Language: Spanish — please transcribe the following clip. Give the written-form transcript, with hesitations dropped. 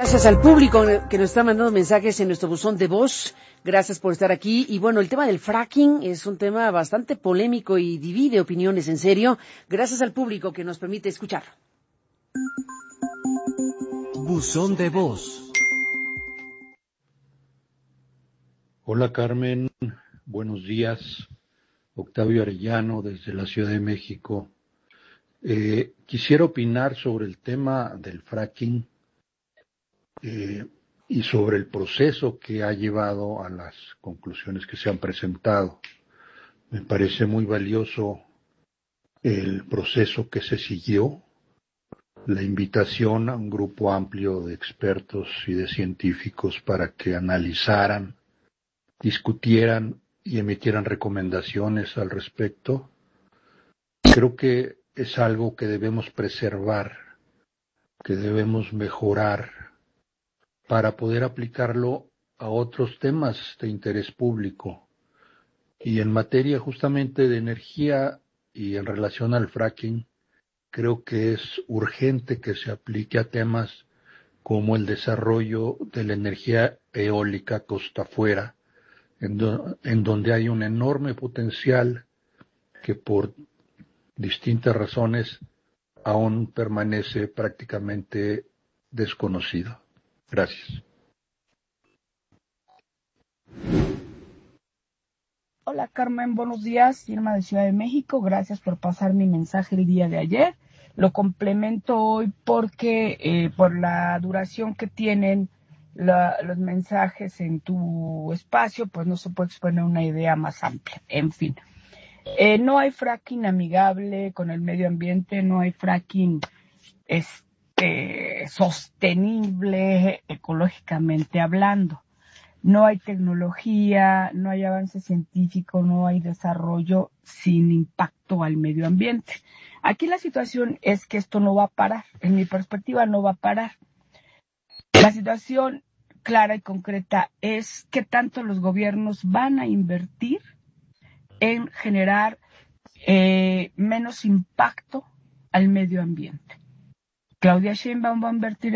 Gracias al público que nos está mandando mensajes en nuestro buzón de voz. Gracias por estar aquí. Y bueno, el tema del fracking es un tema bastante polémico y divide opiniones, en serio. Gracias al público que nos permite escucharlo. Buzón de voz. Hola Carmen, buenos días. Octavio Arellano desde la Ciudad de México. Quisiera opinar sobre el tema del fracking y sobre el proceso que ha llevado a las conclusiones que se han presentado. Me parece muy valioso el proceso que se siguió, la invitación a un grupo amplio de expertos y de científicos para que analizaran, discutieran y emitieran recomendaciones al respecto. Creo que es algo que debemos preservar, que debemos mejorar para poder aplicarlo a otros temas de interés público. Y en materia justamente de energía y en relación al fracking, creo que es urgente que se aplique a temas como el desarrollo de la energía eólica costa afuera, en donde hay un enorme potencial que por distintas razones aún permanece prácticamente desconocido. Gracias. Hola Carmen, buenos días. Irma de Ciudad de México, gracias por pasar mi mensaje el día de ayer. Lo complemento hoy porque por la duración que tienen los mensajes en tu espacio, pues no se puede exponer una idea más amplia. En fin, no hay fracking amigable con el medio ambiente, no hay fracking sostenible ecológicamente hablando. No hay tecnología, no hay avance científico, no hay desarrollo sin impacto al medio ambiente. Aquí la situación es que esto no va a parar. En mi perspectiva, no va a parar. La situación clara y concreta es qué tanto los gobiernos van a invertir en generar menos impacto al medio ambiente. Claudia Sheinbaum va a invertir